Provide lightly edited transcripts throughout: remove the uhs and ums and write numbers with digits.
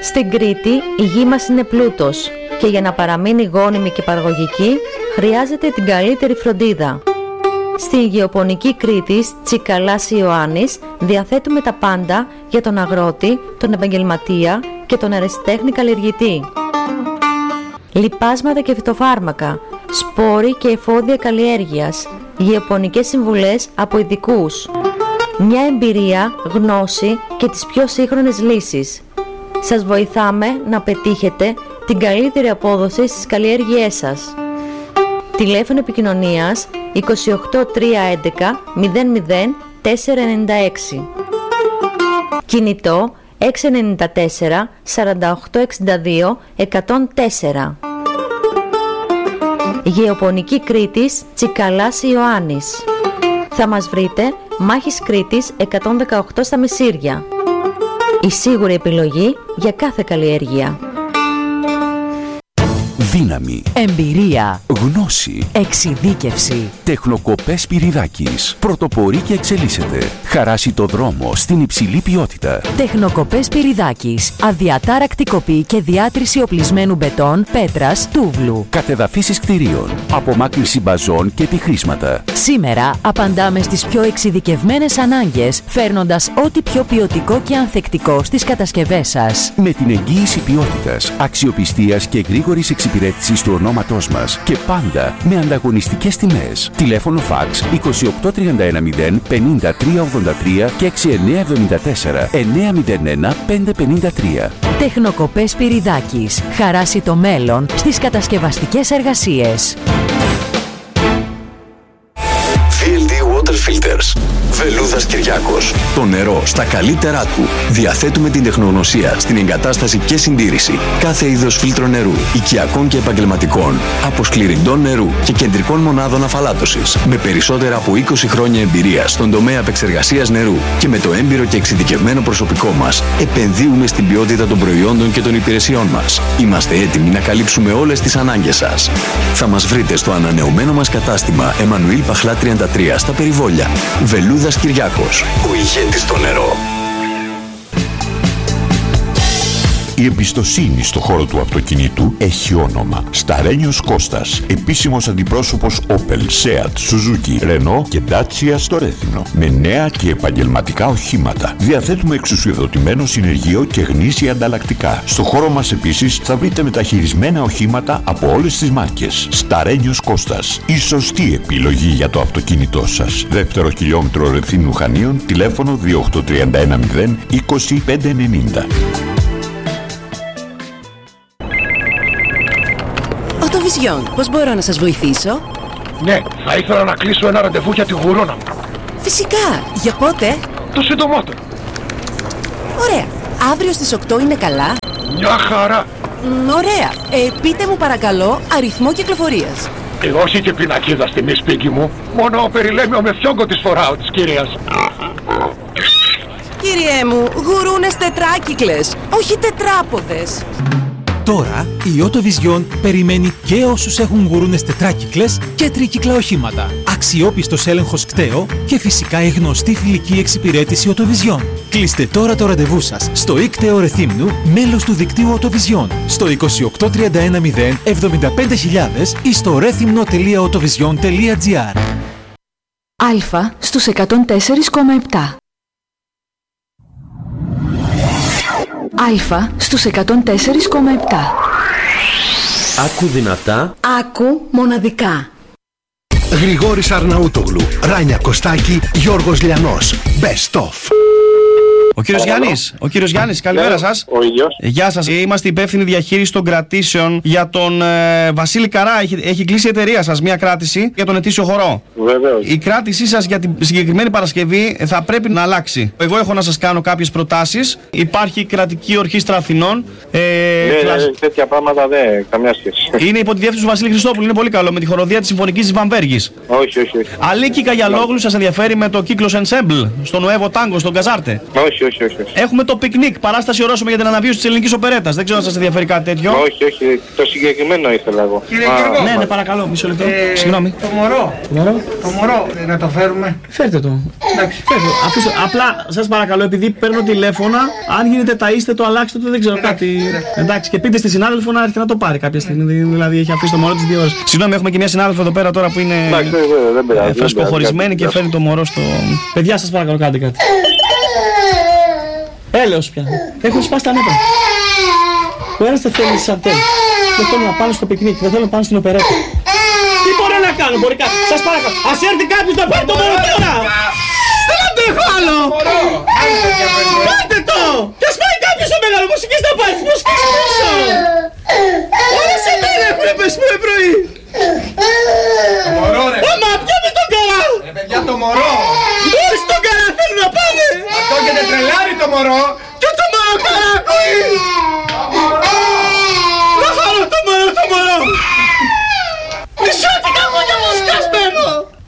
Στην Κρήτη η γη μας είναι πλούτος και για να παραμείνει γόνιμη και παραγωγική χρειάζεται την καλύτερη φροντίδα. Στη γεωπονική Κρήτης Τσικαλάς Ιωάννης διαθέτουμε τα πάντα για τον αγρότη, τον επαγγελματία και τον ερασιτέχνη καλλιεργητή. Λιπάσματα και φυτοφάρμακα, σπόροι και εφόδια καλλιέργειας, γεωπονικές συμβουλές από ειδικούς. Μια εμπειρία, γνώση και τις πιο σύγχρονες λύσεις. Σας βοηθάμε να πετύχετε την καλύτερη απόδοση στις καλλιέργειές σας. Τηλέφωνο επικοινωνίας 28 311 00 496. Κινητό 694 48 62 104. Γεωπονική Κρήτης Τσικαλάς Ιωάννης. Θα μας βρείτε Μάχης Κρήτης 118 στα Μεσήρια. Η σίγουρη επιλογή για κάθε καλλιέργεια. Δύναμη, εμπειρία, γνώση, εξειδίκευση. Τεχνοκοπές Σπυριδάκης. Πρωτοπορεί και εξελίσσεται. Χαράσει το δρόμο στην υψηλή ποιότητα. Τεχνοκοπές Σπυριδάκης. Αδιατάρακτη κοπή και διάτρηση οπλισμένου μπετόν, πέτρας, τούβλου. Κατεδαφίσεις κτηρίων. Απομάκρυνση μπαζών και επιχρήσματα. Σήμερα απαντάμε στις πιο εξειδικευμένες ανάγκες, φέρνοντας ό,τι πιο ποιοτικό και ανθεκτικό στις κατασκευές σας. Με την εγγύηση ποιότητας, αξιοπιστίας και γρήγορης εξυπηρέτησης του ονόματός μας και πάντα με ανταγωνιστικές τιμές. Τηλέφωνο φαξ 28 310 50 383 και 6974 901 553. Τεχνοκοπές Σπυριδάκης. Χαράσει το μέλλον στις κατασκευαστικές εργασίες. VLD Water Filters. Βελούδας Κυριάκος. Το νερό στα καλύτερά του. Διαθέτουμε την τεχνογνωσία στην εγκατάσταση και συντήρηση κάθε είδος φίλτρο νερού, οικιακών και επαγγελματικών, αποσκληρυντών νερού και κεντρικών μονάδων αφαλάτωσης. Με περισσότερα από 20 χρόνια εμπειρία στον τομέα επεξεργασίας νερού και με το έμπειρο και εξειδικευμένο προσωπικό μας, επενδύουμε στην ποιότητα των προϊόντων και των υπηρεσιών μας. Είμαστε έτοιμοι να καλύψουμε όλες τις ανάγκες σας. Θα μας βρείτε στο ανανεωμένο μας κατάστημα Εμμανουήλ Παχλά 33 στα Περιβόλια. Βελούδας Κυριάκος, ο ηγέτης στο νερό. Η εμπιστοσύνη στο χώρο του αυτοκινήτου έχει όνομα. Σταρένιος Κώστας, επίσημος αντιπρόσωπος Opel, Seat, Suzuki, Renault και Dacia στο Ρέθυμνο. Με νέα και επαγγελματικά οχήματα. Διαθέτουμε εξουσιοδοτημένο συνεργείο και γνήσια ανταλλακτικά. Στο χώρο μας επίσης θα βρείτε μεταχειρισμένα οχήματα από όλες τις μάρκες. Σταρένιος Κώστας, η σωστή επιλογή για το αυτοκίνητό σας. Δεύτερο χιλιόμετρο Ρεθύμνου Χανίων, τηλέφωνο 2831 0 20 590. Οτοβιζιόν, πώς μπορώ να σας βοηθήσω? Ναι, θα ήθελα να κλείσω ένα ραντεβού για τη γουρόνα μου. Φυσικά, για πότε? Το συντομότερο. Ωραία, αύριο στις 8 είναι καλά? Μια χαρά. Ωραία, πείτε μου παρακαλώ αριθμό κυκλοφορίας. Όχι και πινακίδα στη μισπίκη μου, μόνο περιλέμιο με φιόγκο της φοράω της κυρίας. Κύριέ μου, γουρούνες τετράκυκλες, όχι τετράποδες. Τώρα η Οτοβιζιόν περιμένει και όσους έχουν γουρούνες τετράκυκλες και τρίκυκλα οχήματα. Αξιόπιστος έλεγχος κταίο και φυσικά η γνωστή φιλική εξυπηρέτηση Οτοβιζιόν. Κλείστε τώρα το ραντεβού σας στο ΙΚΤΕΟ Ρεθύμνου, μέλος του δικτύου Οτοβιζιόν, στο 2831 0 75000 ή στο rethymno.otovision.gr. Αλφα στους 104,7. Αλφα στους 104,7. Άκου δυνατά. Άκου μοναδικά. Γρηγόρης Αρναούτογλου, Ράνια Κωστάκη, Γιώργος Λιανός. Best of. Ο κύριος Γιάννης, καλημέρα σας. Ο ίδιος. Γεια σας. Είμαστε υπεύθυνοι διαχείριση των κρατήσεων για τον Βασίλη Καρά. Έχει κλείσει η εταιρεία σας μια κράτηση για τον ετήσιο χορό. Βεβαίως. Η κράτησή σας για την συγκεκριμένη Παρασκευή θα πρέπει να αλλάξει. Εγώ έχω να σας κάνω κάποιες προτάσεις. Υπάρχει κρατική ορχήστρα Αθηνών. Τέτοια πράγματα δεν καμιά σχέση. Είναι υπό τη διεύθυνση του Βασίλη Χριστόπουλου. Είναι πολύ καλό με τη χοροδία της Συμφωνικής της Βαμβέργης. Όχι. Αλίκη Καγιαλόγλου σας ενδιαφέρει με το Κύκλος Ensemble, στο Νοέβο Τάγκο, στον Καζάρτε? Όχι. Έχουμε το πικνίκ, παράσταση ορόσημα για την αναβίωση της ελληνικής οπερέτας. Δεν ξέρω αν σας ενδιαφέρει κάτι τέτοιο. Όχι, το συγκεκριμένο ήθελα εγώ. Κύριε Γιώργο, ναι, παρακαλώ, μισό λεπτό. Συγγνώμη. Το μωρό, να το φέρουμε. Φέρτε το. Εντάξει, φέρτε το. Απλά σας παρακαλώ, επειδή παίρνω τηλέφωνα, αν γίνεται ταΐστε το, αλλάξτε το, δεν ξέρω κάτι. Εντάξει, και πείτε στη συνάδελφο να έρθει να το πάρει κάποια στιγμή. Δηλαδή έχει αφήσει το μωρό της 2 ώρες. Συγγνώμη, έχουμε και μια συνάδελφο εδώ πέρα τώρα που είναι φρεσκοχωρισμένη και φέρνει το μωρό στο. Παιδιά, σας παρακαλώ, κάντε κάτι. Έλεος πια. Έχουν σπάσει τα νεύρα. Ο ένας δεν θέλει σαντέλ. Δεν θέλω να πάνε στο πικνίκ, δεν θέλω να πάνε στην οπερέτα. Τι μπορεί να κάνω, μπορεί κάτι. Σας παρακαλώ. Ας έρθει κάποιος να πάρει το μωρό τώρα. Δεν αντέχω άλλο. Πάτε το. Και ας πάει κάποιος στο μεγάλο μουσικής να πάει. Μουσικής πίσω. Όλα σε μένα έχουνε πες πρωί. Το μωρό ρε. Μαμά, πιάμε τον καλά. Ρε παιδιά, το μωρό. Όχι τον καλά θέλουν να πάνε. Αυτό έχετε τρελάρει το μωρό. Και το μωρό καλά ακούει. Να χαρώ το μωρό. Μισό τι καμόνια μου σκασμένο.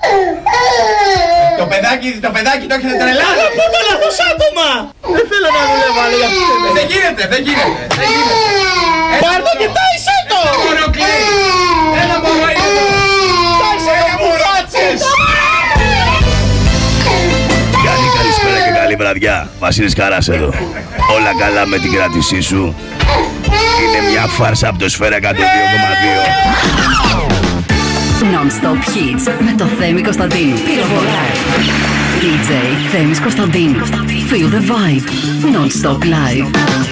Το παιδάκι το έχετε τρελάρει. Από το λάθος άτομα. Δεν θέλω να δουλεύω άλλο για αυτό. Δεν γίνεται. Πάρ' το και τάισε το. Ένα μωρό κλαίει. Ένα μωρό είναι εδώ. Τάισε το μπουράτσες. Καλησπέρα και καλή βραδιά. Βασίλης Καράς εδώ. Όλα καλά με την κράτησή σου. Είναι μια φάρσα από το Σφαίρα 102,2. Non-stop hits με το Θέμη Κωνσταντίνου. Πυροβολάει. DJ Θέμης Κωνσταντίνου. Feel the vibe. Non-stop live.